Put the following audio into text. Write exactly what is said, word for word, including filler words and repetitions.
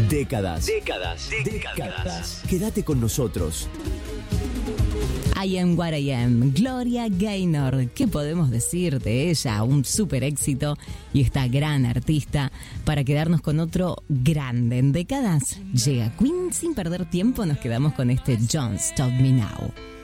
Décadas. Décadas. Décadas. Quédate con nosotros. I Am What I Am, Gloria Gaynor. ¿Qué podemos decir de ella? Un súper éxito y esta gran artista. Para quedarnos con otro grande en décadas, llega Queen. Sin perder tiempo, nos quedamos con este Don't Stop Me Now.